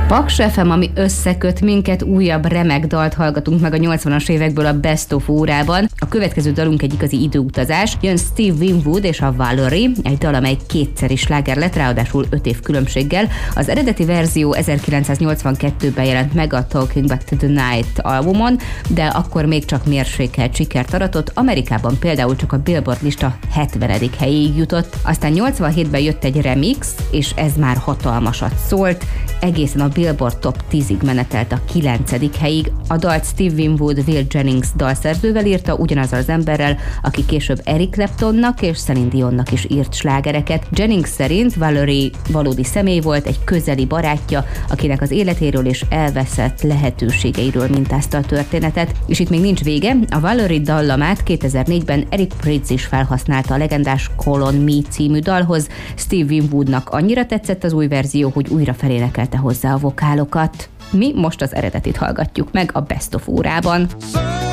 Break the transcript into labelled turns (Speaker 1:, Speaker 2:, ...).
Speaker 1: Paks FM, ami összeköt minket, újabb remek dalt hallgatunk meg a 80-as évekből a Best of órában. A következő dalunk egy igazi időutazás. Jön Steve Winwood és a Valerie, egy dal, amely kétszer is sláger lett, ráadásul 5 év különbséggel. Az eredeti verzió 1982-ben jelent meg a Talking Back to the Night albumon, de akkor még csak mérsékelt sikert aratott. Amerikában például csak a Billboard lista 70. helyéig jutott. Aztán 87-ben jött egy remix, és ez már hatalmasat szólt. Egészen a Billboard Top 10-ig menetelt a 9. helyig. A dalt Steve Winwood Will Jennings dalszerzővel írta, ugyanazzal az emberrel, aki később Eric Claptonnak és Celine Dionnak is írt slágereket. Jennings szerint Valerie valódi személy volt, egy közeli barátja, akinek az életéről és elveszett lehetőségeiről mintázta a történetet. És itt még nincs vége, a Valerie dallamát 2004-ben Eric Prydz is felhasználta a legendás Call on Me című dalhoz. Steve Winwoodnak annyira tetszett az új verzió, hogy újra felénekelte hozzá a vokálokat. Mi most az eredetit hallgatjuk meg a Best of órában.